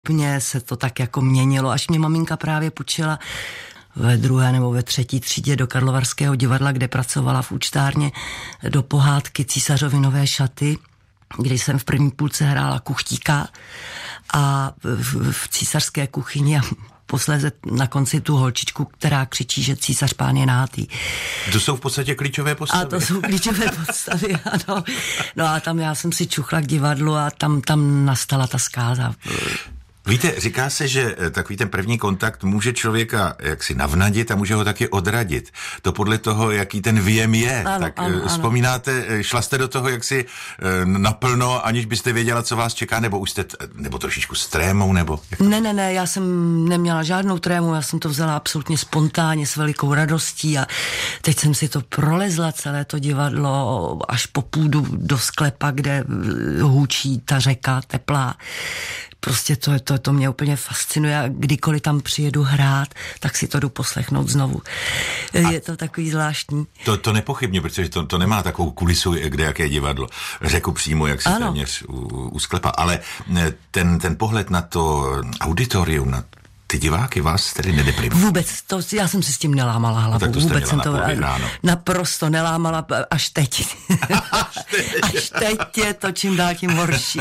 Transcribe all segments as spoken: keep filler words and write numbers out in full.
Postupně se to tak jako měnilo, až mě maminka právě půjčila ve druhé nebo ve třetí třídě do Karlovarského divadla, kde pracovala v účtárně, do pohádky Císařovy nové šaty, kde jsem v první půlce hrála kuchtíka a v, v císařské kuchyni a posléze na konci tu holčičku, která křičí, že císař pán je nahátý. To jsou v podstatě klíčové postavy. A to jsou klíčové postavy, ano. No a tam já jsem si čuchla k divadlu a tam, tam nastala ta zkáza. Víte, říká se, že takový ten první kontakt může člověka jaksi navnadit a může ho taky odradit. To podle toho, jaký ten věm je. Ano, tak ano, vzpomínáte, ano. Šla jste do toho jaksi naplno, aniž byste věděla, co vás čeká, nebo už jste, nebo trošičku s trémou, nebo? Ne, ne, ne, já jsem neměla žádnou trému, já jsem to vzala absolutně spontánně, s velikou radostí a teď jsem si to prolezla celé to divadlo až po půdu do sklepa, kde hůčí ta řeka teplá. Prostě to, to, to mě úplně fascinuje a kdykoliv tam přijedu hrát, tak si to jdu poslechnout znovu. A je to takový zvláštní. To, to nepochybně, protože to, to nemá takovou kulisu, kde jaké divadlo. Řeku přímo, jak si téměř u, u sklepa. Ale ten, ten pohled na to auditorium, na ty diváky vás tedy nedeprimuje? Vůbec, to, já jsem si s tím nelámala hlavu. No, tak to Vůbec jsem to ráno. naprosto nelámala až teď. až teď. Až teď je to čím dál tím horší.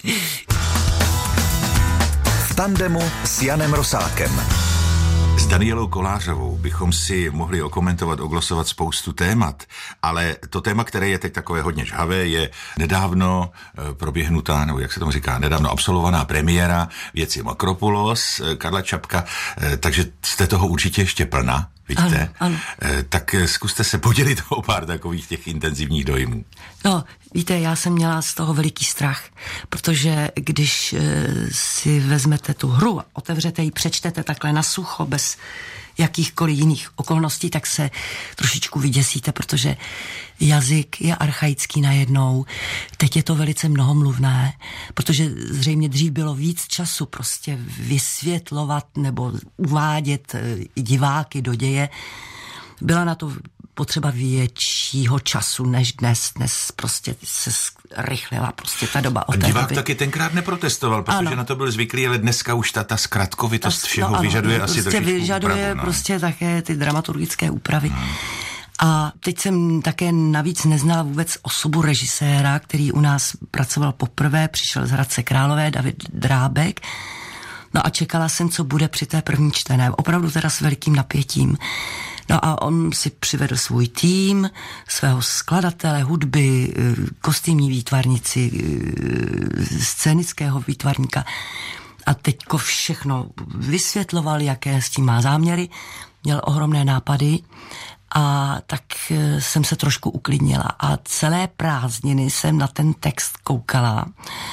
V tandemu s Janem Rosákem. S Danielou Kolářovou bychom si mohli okomentovat, oglosovat spoustu témat, ale to téma, které je teď takové hodně žhavé, je nedávno proběhnutá, nebo jak se tomu říká, nedávno absolvovaná premiéra věci Makropulos, Karla Čapka, takže jste toho určitě ještě plná, vidíte? Ano, ano. Tak zkuste se podělit o pár takových těch intenzivních dojmů. No, víte, já jsem měla z toho veliký strach, protože když e, si vezmete tu hru, otevřete ji, přečtete takhle na sucho, bez jakýchkoliv jiných okolností, tak se trošičku vyděsíte, protože jazyk je archaický najednou. Teď je to velice mnohomluvné, protože zřejmě dřív bylo víc času prostě vysvětlovat nebo uvádět i diváky do děje. Byla na to potřeba většího času než dnes. Dnes prostě se rychlila prostě ta doba. A divák taky tenkrát neprotestoval, protože ano. na to byl zvyklý, ale dneska už ta, ta zkratkovitost ta, všeho no, vyžaduje ano, asi prostě trošičku vyžaduje úpravu, no. prostě také ty dramaturgické úpravy. Hmm. A teď jsem také navíc neznala vůbec osobu režiséra, který u nás pracoval poprvé, přišel z Hradce Králové, David Drábek. No a čekala jsem, co bude při té první čtené. Opravdu teda s velikým napětím. No a on si přivedl svůj tým, svého skladatele, hudby, kostýmní výtvarnici, scénického výtvarníka. A teďko všechno vysvětloval, jaké s tím má záměry. Měl ohromné nápady a tak jsem se trošku uklidnila. A celé prázdniny jsem na ten text koukala.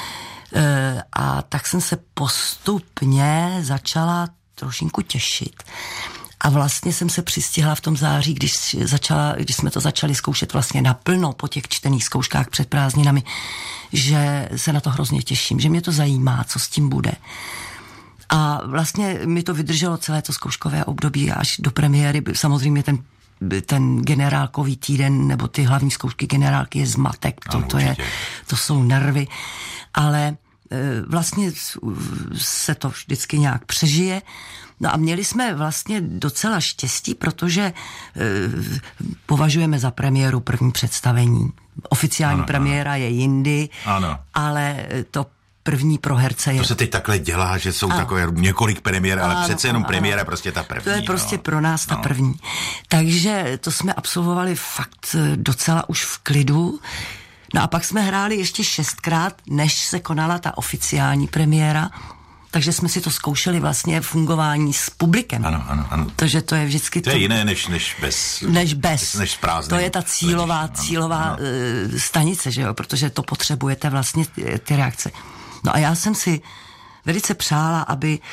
A tak jsem se postupně začala trošinku těšit. A vlastně jsem se přistihla v tom září, když, začala, když jsme to začali zkoušet vlastně naplno po těch čtených zkouškách před prázdninami, že se na to hrozně těším, že mě to zajímá, co s tím bude. A vlastně mi to vydrželo celé to zkouškové období až do premiéry. Samozřejmě ten, ten generálkový týden nebo ty hlavní zkoušky generálky je zmatek, to, to, je, to jsou nervy, ale vlastně se to vždycky nějak přežije. No a měli jsme vlastně docela štěstí, protože e, považujeme za premiéru první představení. Oficiální ano, premiéra ano. je jindy, ano. ale to první pro herce je... To se teď takhle dělá, že jsou ano. takové několik premiér, ale ano, přece jenom ano, premiéra prostě ta první. To je prostě no. pro nás ta no. první. Takže to jsme absolvovali fakt docela už v klidu. No a pak jsme hráli ještě šestkrát, než se konala ta oficiální premiéra. Takže jsme si to zkoušeli vlastně fungování s publikem. Ano, ano, ano. Takže to je vždycky... To je to, jiné než, než bez... Než bez. Než to je ta cílová, leží, cílová ano, ano. stanice, že jo? Protože to potřebujete vlastně ty, ty reakce. No a já jsem si velice přála, aby,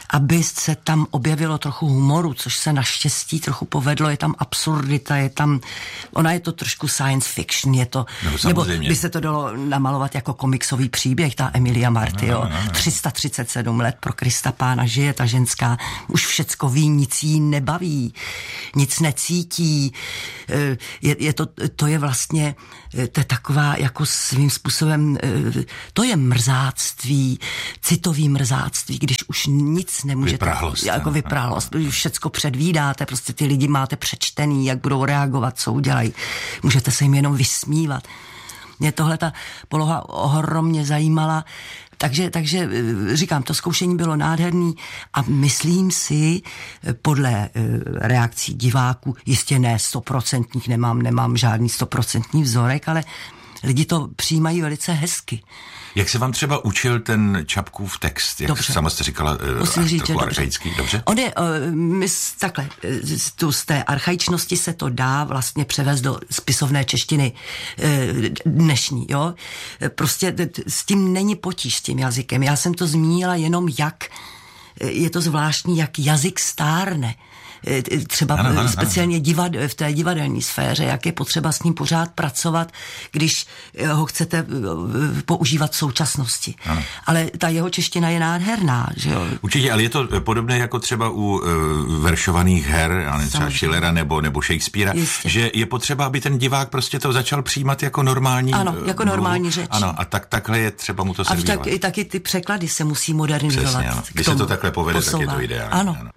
aby se tam objevilo trochu humoru, což se naštěstí trochu povedlo, je tam absurdita, je tam, ona je to trošku science fiction, je to, no, nebo by se to dalo namalovat jako komiksový příběh, ta Emilia Marty, no, no, no. tři sta třicet sedm let pro Krista Pána žije ta ženská, už všecko ví, nic jí nebaví, nic necítí, je, je to, to je vlastně, to je taková jako svým způsobem, to je mrzáctví, citový mrzáctví, když už nic nemůžete, vyprahlost, jako vyprahlost, všecko předvídáte, prostě ty lidi máte přečtený, jak budou reagovat, co udělají, můžete se jim jenom vysmívat. Mě tohle ta poloha ohromně zajímala, takže, takže říkám, to zkoušení bylo nádherný a myslím si, podle reakcí diváků, jistě ne stoprocentních, nemám, nemám žádný stoprocentní vzorek, ale lidi to přijímají velice hezky. Jak se vám třeba učil ten Čapkův text? Jak dobře. sama jste říkala, Musím říct, trochu archaický, dobře? On je, my, takhle, z, z té archaičnosti se to dá vlastně převést do spisovné češtiny dnešní, jo? Prostě s tím není potíž s tím jazykem. Já jsem to zmínila jenom jak, je to zvláštní, jak jazyk stárne. Třeba ano, ano, speciálně ano. Divad, v té divadelní sféře, jak je potřeba s ním pořád pracovat, když ho chcete používat v současnosti. Ano. Ale ta jeho čeština je nádherná, že jo? Určitě, ale je to podobné jako třeba u uh, veršovaných her, ale třeba Schillera nebo, nebo Shakespearea, jistě. Že je potřeba, aby ten divák prostě to začal přijímat jako normální Ano, jako mluvu. Normální řeč. Ano, a tak, takhle je třeba mu to servírovat. A tak, taky ty překlady se musí modernizovat. Přesně, ano. Když se to takhle povede, posouvá. Tak je to ideální. Ano. ano.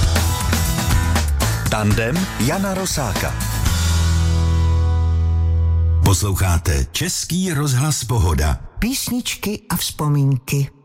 Tandem Jana Rosáka. Posloucháte Český rozhlas Pohoda. Písničky a vzpomínky.